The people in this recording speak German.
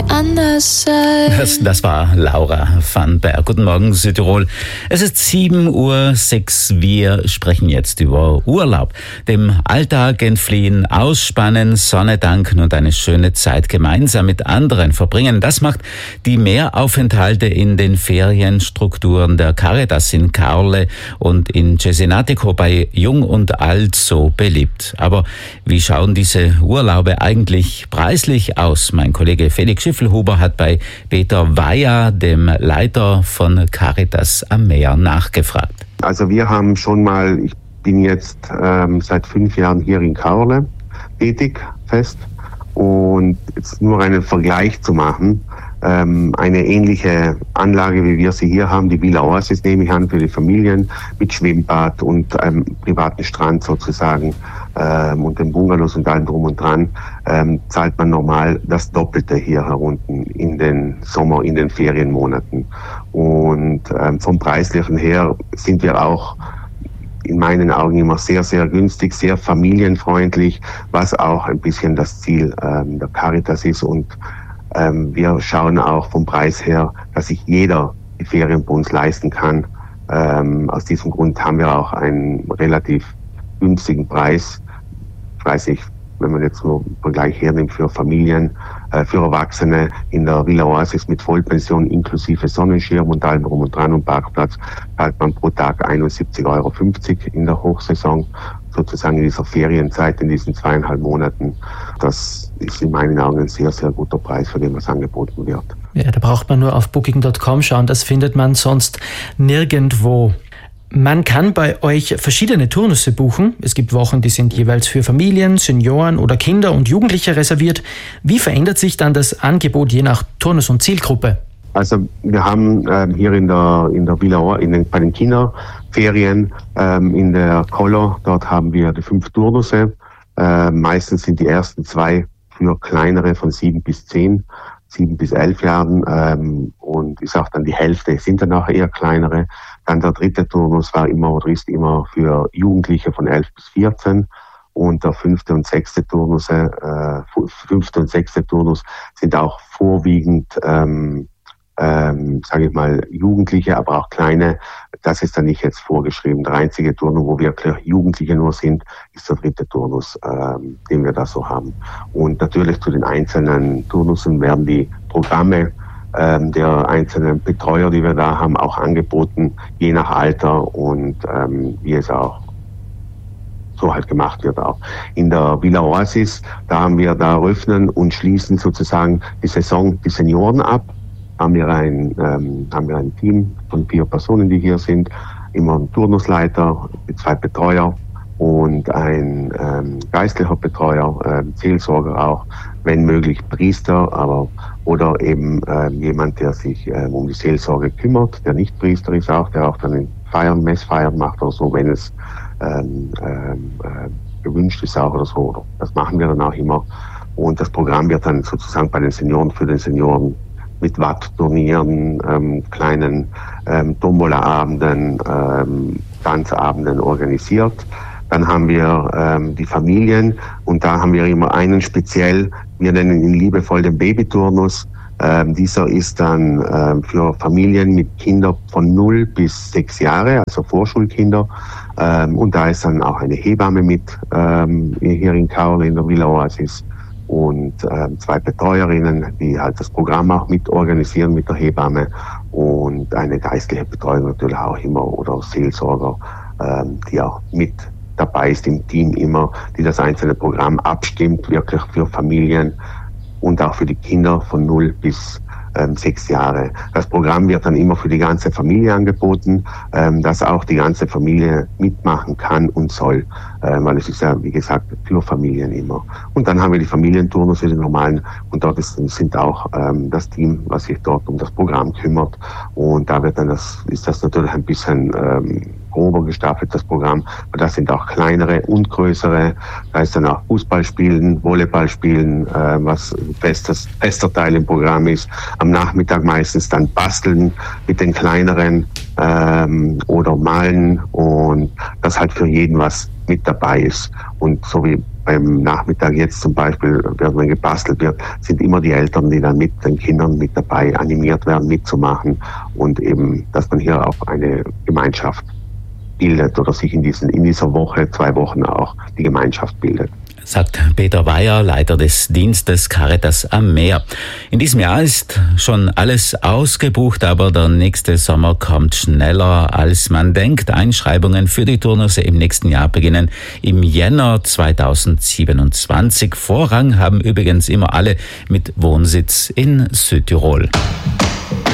Das war Laura van Berg. Guten Morgen, Südtirol. Es ist 7:06 Uhr. Wir sprechen jetzt über Urlaub. Dem Alltag entfliehen, ausspannen, Sonne danken und eine schöne Zeit gemeinsam mit anderen verbringen. Das macht die Mehraufenthalte in den Ferienstrukturen der Caritas in Caorle und in Cesenatico bei Jung und Alt so beliebt. Aber wie schauen diese Urlaube eigentlich preislich aus? Mein Kollege Felix Schiffelhuber hat bei Peter Weyer, dem Leiter von Caritas am Meer, nachgefragt. Also wir haben schon mal, ich bin jetzt seit 5 Jahren hier in Caorle tätig, fest. Und jetzt nur einen Vergleich zu machen, eine ähnliche Anlage, wie wir sie hier haben, die Villa Oasis, nehme ich an, für die Familien mit Schwimmbad und einem privaten Strand sozusagen und den Bungalows und allem drum und dran, zahlt man normal das Doppelte hier herunten in den Sommer, in den Ferienmonaten. Und vom Preislichen her sind wir auch in meinen Augen immer sehr, sehr günstig, sehr familienfreundlich, was auch ein bisschen das Ziel der Caritas ist. Und wir schauen auch vom Preis her, dass sich jeder die Ferien bei uns leisten kann. Aus diesem Grund haben wir auch einen relativ günstigen Preis. Ich weiß nicht, wenn man jetzt nur einen Vergleich hernimmt für Familien, für Erwachsene in der Villa Oasis mit Vollpension inklusive Sonnenschirm und allem drum und dran und Parkplatz, zahlt man pro Tag 71,50 € in der Hochsaison, sozusagen in dieser Ferienzeit, in diesen 2,5 Monaten. Das ist in meinen Augen ein sehr, sehr guter Preis, für den was angeboten wird. Ja, da braucht man nur auf Booking.com schauen, das findet man sonst nirgendwo. Man kann bei euch verschiedene Turnusse buchen. Es gibt Wochen, die sind jeweils für Familien, Senioren oder Kinder und Jugendliche reserviert. Wie verändert sich dann das Angebot je nach Turnus und Zielgruppe? Also wir haben hier in der Villa, bei den Kinderferien in der Color, dort haben wir die 5 Turnusse. Meistens sind die ersten 2 für kleinere von 7 bis 10, 7 bis 11 Jahren und ist auch dann die Hälfte, sind dann auch eher kleinere. Dann der 3. Turnus war immer oder ist immer für Jugendliche von 11 bis 14 und der 5. und 6. Turnus sind auch vorwiegend, sage ich mal, Jugendliche, aber auch kleine. Das ist dann nicht jetzt vorgeschrieben. Der einzige Turnus, wo wirklich Jugendliche nur sind, ist der 3. Turnus, den wir da so haben. Und natürlich zu den einzelnen Turnussen werden die Programme der einzelnen Betreuer, die wir da haben, auch angeboten, je nach Alter und wie es auch so halt gemacht wird auch. In der Villa Oasis, da öffnen und schließen sozusagen die Saison die Senioren ab. Haben wir ein Team von 4 Personen, die hier sind, immer ein Turnusleiter, 2 Betreuer und ein geistlicher Betreuer, Seelsorger auch, wenn möglich Priester, oder eben jemand, der sich um die Seelsorge kümmert, der nicht Priester ist auch, der auch dann Messfeiern macht oder so, wenn es gewünscht ist auch oder so. Das machen wir dann auch immer. Und das Programm wird dann sozusagen bei den Senioren, für den Senioren mit Wattturnieren, kleinen Tombola-Abenden, Tanzabenden organisiert. Dann haben wir die Familien und da haben wir immer einen speziell, wir nennen ihn liebevoll den Babyturnus. Dieser ist dann für Familien mit Kindern von 0 bis 6 Jahre, also Vorschulkinder. Und da ist dann auch eine Hebamme mit hier in Caorle in der Villa Oasis. Und 2 Betreuerinnen, die halt das Programm auch mit organisieren mit der Hebamme und eine geistliche Betreuung natürlich auch immer oder Seelsorger, die auch mit dabei ist im Team immer, die das einzelne Programm abstimmt, wirklich für Familien und auch für die Kinder von 0 bis 6 Jahre. Das Programm wird dann immer für die ganze Familie angeboten, dass auch die ganze Familie mitmachen kann und soll, weil es ist ja, wie gesagt, für Familien immer. Und dann haben wir die Familienturnus, die normalen, und dort sind auch das Team, was sich dort um das Programm kümmert. Und da ist das natürlich ein bisschen grober gestaffelt, das Programm. Aber das sind auch kleinere und größere. Da ist dann auch Fußballspielen, Volleyballspielen, was fester Teil im Programm ist. Am Nachmittag meistens dann basteln mit den kleineren oder malen und das halt für jeden was mit dabei ist. Und so wie beim Nachmittag jetzt zum Beispiel, wenn gebastelt wird, sind immer die Eltern, die dann mit den Kindern mit dabei animiert werden, mitzumachen und eben, dass man hier auch eine Gemeinschaft bildet oder sich in dieser Woche, 2 Wochen auch die Gemeinschaft bildet. Sagt Peter Weyer, Leiter des Dienstes Caritas am Meer. In diesem Jahr ist schon alles ausgebucht, aber der nächste Sommer kommt schneller, als man denkt. Einschreibungen für die Turnusse im nächsten Jahr beginnen im Jänner 2027. Vorrang haben übrigens immer alle mit Wohnsitz in Südtirol.